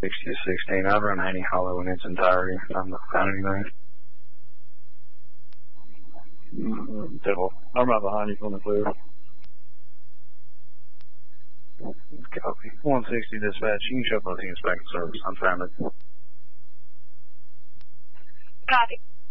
60 to 16. I'd run Haney Hollow in its entirety. I'm not finding anything. I'm right behind you from the clear. Copy. 160 dispatch. You can shut both units back in service. I'm found it. Copy.